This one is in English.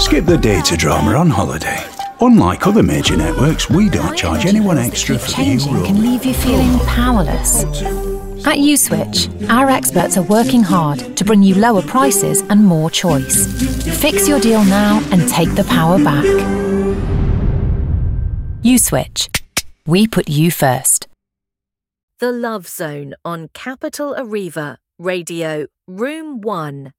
Skip the data drama on holiday. Unlike other major networks, we don't charge anyone extra for the Changing can leave you feeling powerless. At Uswitch, our experts are working hard to bring you lower prices and more choice. Fix your deal now and take the power back. Uswitch. We put you first. The Love Zone on Capital Arriva, Radio, Room 1.